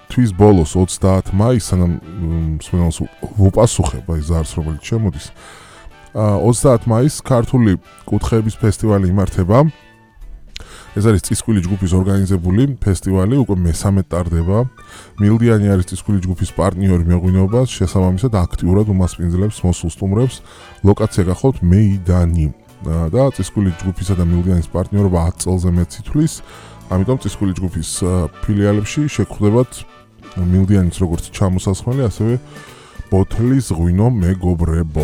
თვის ბოლოს 30 მაისს სანამ მსმენელს ვუპასუხებ აი ზარს რომელიც შემოდის 30 მაისს ქართული კუთხეების ფესტივალი იმართება. ეს არის წისქვილი ჯგუფის ორგანიზებული ფესტივალი, უკვე მე-13 ტარდება. მილდიანი არის წისქვილი ჯგუფის პარტნიორი მეღვინეობას, შესაბამისად აქტიურად უმასპინძლებს მოსულ სტუმრებს. ლოკაცია გახლავთ მეიდანი. და წისქვილი ჯგუფისა და მილდიანის პარტნიორობა 10 წელზე მეტ ითვლის. ამიტომ წისქვილი ჯგუფის ფილიალებში შეგხვდებათ მილდიანის როგორც ჩამოსასხმელი, ასევე ბოთლის ღვინო მეგობრებო.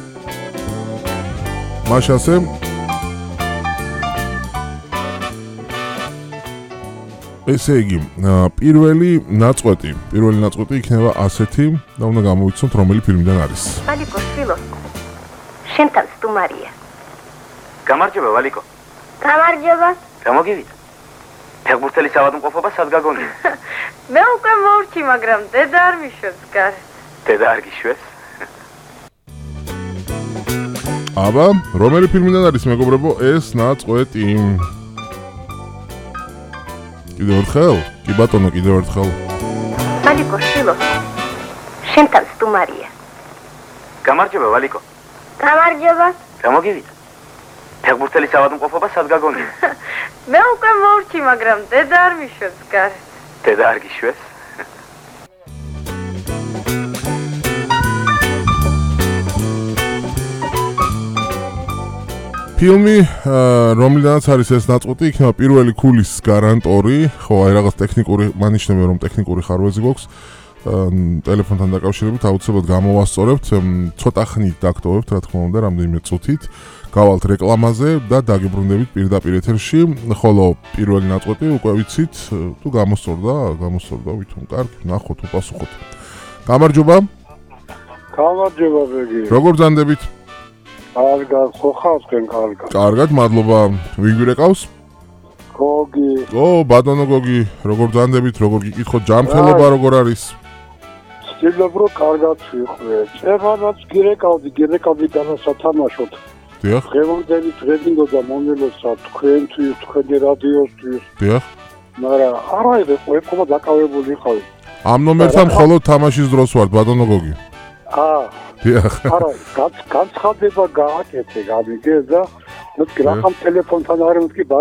მაშასე ესე იგი, პირველი ნაწყვეტი იქნება ასეთი და უნდა გამოვიცნოთ რომელი ფილმიდან არის. ვალიკო, შვილო. შენთან სტუმარია. გამარჯობა, ვალიკო. გამარჯობა. გამოგივიდა. ფეხბურთელი საავადმყოფობა სად გაგონია? მე უკვე მოვრჩი, მაგრამ დედა არ მიშვებს გარეთ. დედა არ გიშვებს? აბა, რომელი ფილმიდან არის მეგობრებო ეს ნაწყვეტი? კიდევ ერთხელ? კი ბატონო, კიდევ ერთხელ. ვალიკო, შვილო. შენთან სტუმარია. გამარჯობა, ვალიკო. გამარჯობა. გამოგივიდა. ფეხბურთელი საავადმყოფობა სად გაგონია? მე უკვე მოვრჩი, მაგრამ დედა არ მიშვებს გარეთ. დედა არ გიშვებს? ფილმი, რომლიდანაც არის ეს ნაწყვეტი, იქნება პირველი ქულის გარანტორი, ხო, აი რაღაც ტექნიკური, მანიშნებია რომ ტექნიკური ხარვეზი გვაქვს. ტელეფონთან დაკავშირებით აუცილებლად გამოვასწორებთ, ცოტა ხნით დაგტოვებთ, რა თქმა უნდა, რამდენიმე წუთით. გავალთ რეკლამაზე და დაგებრუნდებით პირდაპირ ეთერში, ხოლო პირველი ნაწყვეტი უკვე ვიცით, თუ გამოსწორდა, ვითომ კარგი, ნახოთ, უპასუხოთ. გამარჯობა. გამარჯობა, ბეგი. როგორ ძანდებით? კარგად, ხო ხარსკენ კარგად. კარგად, მადლობა. ვინ გვირეკავს? გოგი. ბატონო გოგი, როგორ ძანდებით, როგორ გიკითხოთ, ჯანმრთელობა როგორ არის? ვცდილობ რომ კარგად ვიხვე. წერანაც გირეკავდი განასათამაშოთ. დიახ. დღევანდელი დღედინდოდა მომელოცა თქვენთვის, თქვენი რადიოსთვის. დიახ. მაგრამ არა ეს ყოება დაკავებული იყავი. ამ ნომერთან მხოლოდ თამაშის დროს ვართ, ბატონო გოგი. დიახ. არა, განცხადება გააკეთე, გამიგე და მეთქი რახან ტელეფონთან არ მეთქი